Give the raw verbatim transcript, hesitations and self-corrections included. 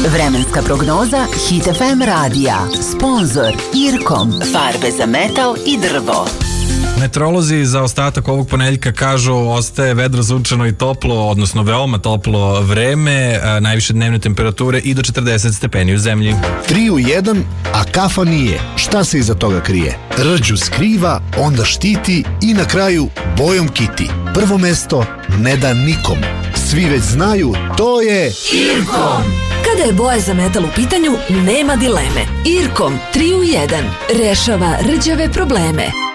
Vremenska prognoza Hit F M radija. Sponzor Irkom. Farbe za metal i drvo. Meteorolozi za ostatak ovog ponedeljka kažu ostaje vedro, sunčano i toplo, odnosno veoma toplo vreme, najviše dnevne temperature i do četrdeset stepeni u zemlji. tri u jedan, a kafa nije. Šta se iza toga krije? Rđu skriva, onda štiti i na kraju bojom kiti. Prvo mesto ne da nikom. Svi već znaju, to je Irkom. Kada je boja za metal u pitanju, nema dileme. Irkom tri u jedan rešava rđave probleme.